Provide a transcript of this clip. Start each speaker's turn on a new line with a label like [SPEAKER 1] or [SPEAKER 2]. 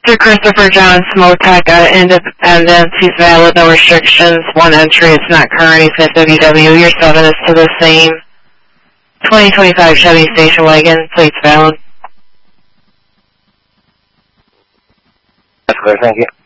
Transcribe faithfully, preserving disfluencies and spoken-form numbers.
[SPEAKER 1] Mister Christopher John Smotek, uh, independent, he's valid, no restrictions, one entry, it's not current, he's at W W, your seven is to the same. twenty twenty-five Chevy station wagon, plates valid.
[SPEAKER 2] That's clear, thank you.